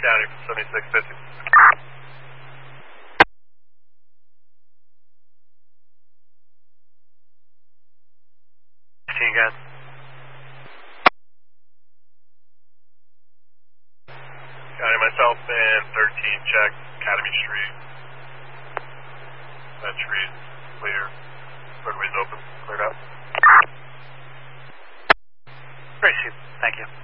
County from 7650. Guys. County, myself and 13 check Academy Street. That street clear. Roadway's open. Cleared out. Great, Chief. Thank you.